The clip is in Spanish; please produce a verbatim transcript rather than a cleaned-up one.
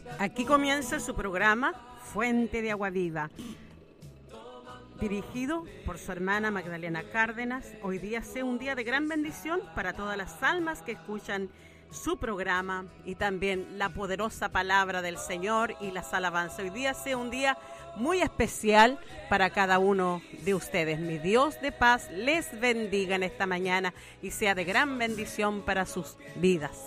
Aquí comienza su programa Fuente de Agua Viva, dirigido por su hermana Magdalena Cárdenas. Hoy día sea un día de gran bendición para todas las almas que escuchan su programa y también la poderosa palabra del Señor y las alabanzas. Hoy día sea un día muy especial para cada uno de ustedes. Mi Dios de paz les bendiga en esta mañana y sea de gran bendición para sus vidas.